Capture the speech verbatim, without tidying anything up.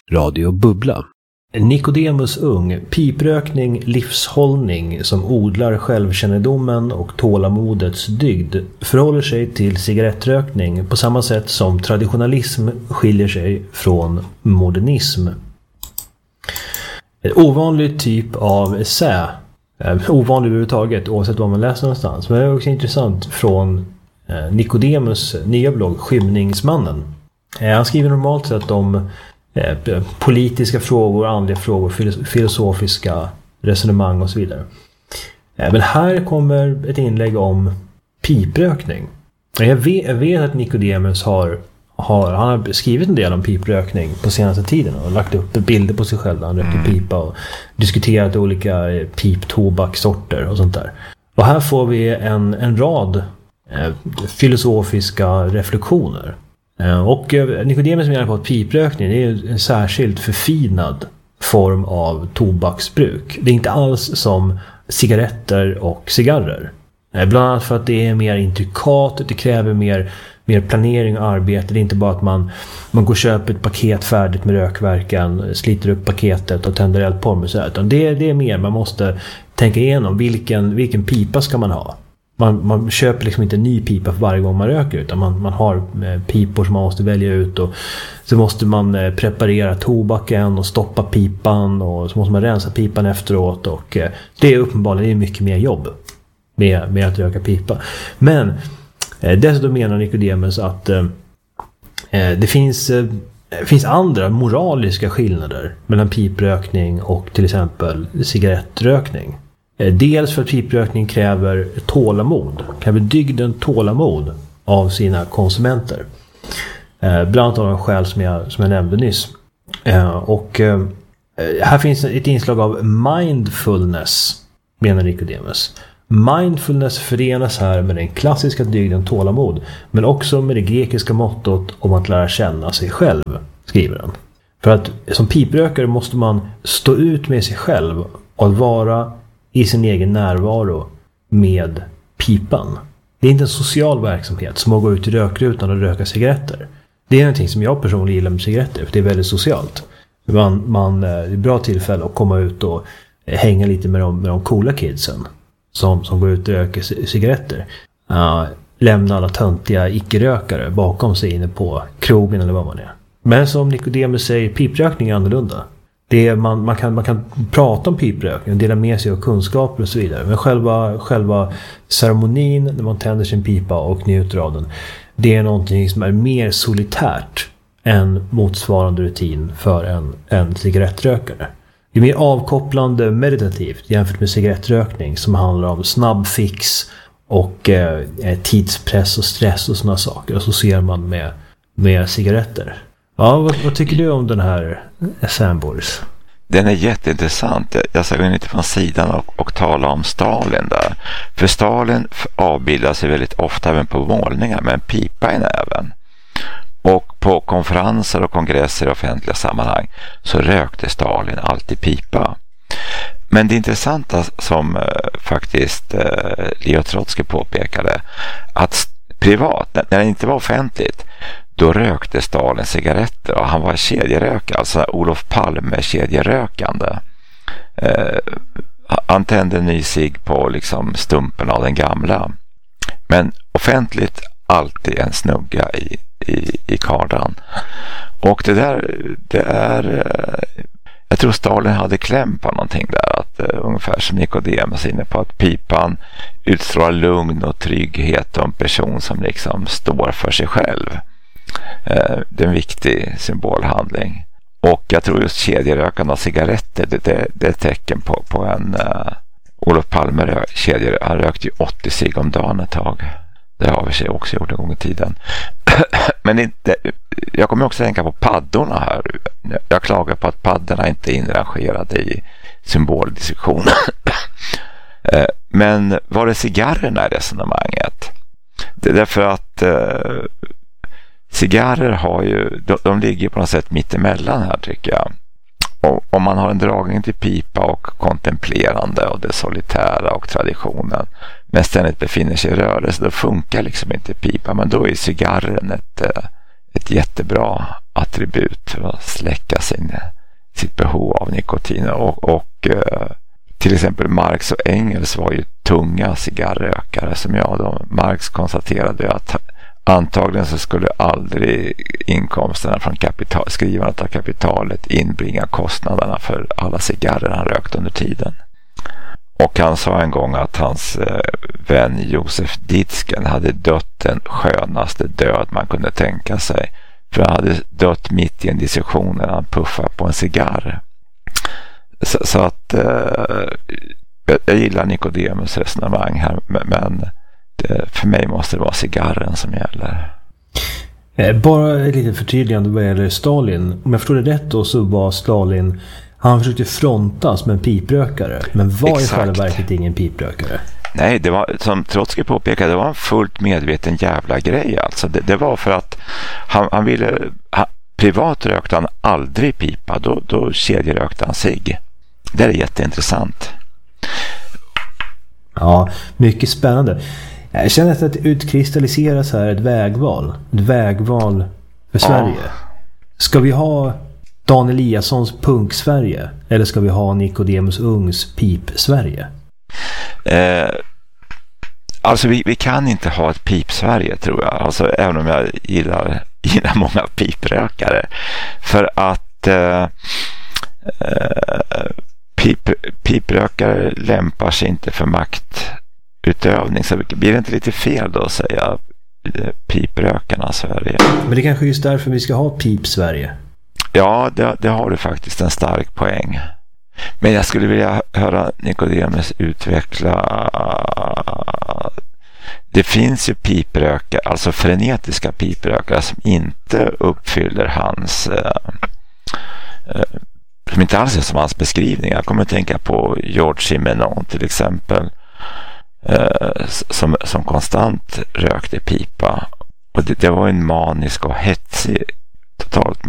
Radio Bubbla. Nikodemus Ung, piprökning, livshållning som odlar självkännedomen och tålamodets dygd, förhåller sig till cigarettrökning på samma sätt som traditionalism skiljer sig från modernism. En ovanlig typ av essä, ovanlig överhuvudtaget oavsett vad man läser någonstans, men det är också intressant från Nikodemus nya blogg Skymningsmannen. Han skriver normalt sett om politiska frågor, andliga frågor, filosofiska resonemang och så vidare. Men här kommer ett inlägg om piprökning. Jag vet, jag vet att Nikodemus har, har, han har skrivit en del om piprökning på senaste tiden och lagt upp bilder på sig själv när han rökte mm. pipa och diskuterat olika piptobaksorter och sånt där. Och här får vi en, en rad eh, filosofiska reflektioner. Och Nikodemus menar på att piprökning är en särskilt förfinad form av tobaksbruk. Det är inte alls som cigaretter och cigarrer. Bland annat för att det är mer intrikat, det kräver mer, mer planering och arbete. Det är inte bara att man, man går och köper ett paket färdigt med rökverkan, sliter upp paketet och tänder eld på med så här. Utan det, det är mer, man måste tänka igenom vilken, vilken pipa ska man ha. Man, man köper liksom inte en ny pipa för varje gång man röker, utan man, man har pipor som man måste välja ut, och så måste man preparera tobaken och stoppa pipan, och så måste man rensa pipan efteråt, och det är uppenbarligen det är mycket mer jobb med, med att röka pipa. Men dessutom menar Nikodemus att eh, det finns, eh, finns andra moraliska skillnader mellan piprökning och till exempel cigarettrökning. Dels för att piprökning kräver tålamod, kräver dygden tålamod av sina konsumenter. Eh, bland annat av de skäl som jag, som jag nämnde nyss. Eh, och eh, här finns ett inslag av mindfulness, menar Nikodemus. Mindfulness förenas här med den klassiska dygden tålamod, men också med det grekiska mottot om att lära känna sig själv, skriver han. För att som piprökare måste man stå ut med sig själv och vara i sin egen närvaro med pipan. Det är inte en social verksamhet som att gå ut i rökrutan och röka cigaretter. Det är någonting som jag personligen gillar med cigaretter, för det är väldigt socialt. Man, man, det är ett bra tillfälle att komma ut och hänga lite med de, med de coola kidsen som, som går ut och röker cigaretter. Uh, lämna alla töntiga icke-rökare bakom sig inne på krogen eller vad man är. Men som Nikodemus säger, piprökning är annorlunda. Det är, man, man, kan, man kan prata om piprökning och dela med sig av kunskaper och så vidare. Men själva, själva ceremonin när man tänder sin pipa och njuter av den, det är någonting som är mer solitärt än motsvarande rutin för en, en cigarettrökare. Det är mer avkopplande meditativt jämfört med cigarettrökning som handlar om snabb fix och eh, tidspress och stress och sådana saker. Och så ser man med, med cigaretter. Ja, vad, vad tycker du om den här essän, Boris? Den är jätteintressant. Jag ska gå in lite från sidan och, och tala om Stalin där. För Stalin avbildar sig väldigt ofta även på målningar med en pipa i näven. Och på konferenser och kongresser i offentliga sammanhang så rökte Stalin alltid pipa. Men det intressanta som eh, faktiskt eh, Leo Trotsky påpekade, att privat, när det inte var offentligt, då rökte Stalin cigaretter och han var kedjerökare, alltså Olof Palme kedjerökande. Eh, han tände en ny cigg på liksom stumpen av den gamla. Men offentligt alltid en snugga i, i, i kardan. Och det där, det är... Jag tror Stalin hade kläm på någonting där, att uh, ungefär som Nikodemus inne på, att pipan utstrålar lugn och trygghet och en person som liksom står för sig själv. Uh, det är en viktig symbolhandling. Och jag tror just kedjerökande av cigaretter, det, det, det är ett tecken på, på en uh, Olof Palme rö, kedjer, han rökte ju åttio cigg om dagen ett tag. Det har vi sig också gjort en gång i tiden. Men inte, jag kommer också tänka på paddorna här. Jag klagar på att paddorna inte är inrangerade i symboldiskussionen. Men var det cigarrerna i resonemanget? Det är därför att eh, cigarrer har ju, de, de ligger på något sätt mitt emellan här, tycker jag. Och om man har en dragning till pipa och kontemplerande och det solitära och traditionen, men ständigt befinner sig i rörelse, då funkar liksom inte pipa. Men då är cigarren ett, ett jättebra attribut för att släcka sin, sitt behov av nikotin. Och, och eh, till exempel Marx och Engels var ju tunga cigarrökare som jag då. Marx konstaterade att antagligen så skulle aldrig inkomsterna från kapital, skrivandet av kapitalet inbringa kostnaderna för alla cigarrer han rökt under tiden. Och han sa en gång att hans eh, vän Josef Ditsken hade dött den skönaste död man kunde tänka sig. För han hade dött mitt i en diskussion när han puffade på en cigarr. Så, så att eh, jag gillar Nikodemus resonemang här, men det, för mig måste det vara cigarren som gäller. Bara ett litet förtydligande vad gäller Stalin. Om jag förstår det rätt då så var Stalin, han försökte frontas med en piprökare, men var Exakt. I själva verket ingen piprökare. Nej, det var, som Trotsky påpekade, det var en fullt medveten jävla grej alltså. Det, det var för att han, han ville, han, privat rökte han aldrig pipa, då, då kedjerökte han sig. Det är jätteintressant. Ja, mycket spännande. Jag känner att det utkristalliseras här ett vägval. Ett vägval för Sverige. Ja. Ska vi ha Dan Eliassons punk-Sverige? Eller ska vi ha Nikodemus Ungs pip-Sverige? Eh, alltså vi, vi kan inte ha ett pip-Sverige tror jag. Alltså även om jag gillar, gillar många piprökare. För att eh, eh, pip, piprökare lämpar sig inte för maktutövning. Så blir det inte lite fel då att säga piprökarna Sverige? Men det är kanske just därför vi ska ha pip-Sverige. Ja, det, det har du faktiskt en stark poäng. Men jag skulle vilja höra Nikodemus utveckla. Det finns ju piprökare, alltså frenetiska piprökare som inte uppfyller hans eh, som inte alls är som hans beskrivning. Jag kommer att tänka på George Simenon till exempel, eh, som, som konstant rökte pipa. Och det, det var en manisk och hetsig, totalt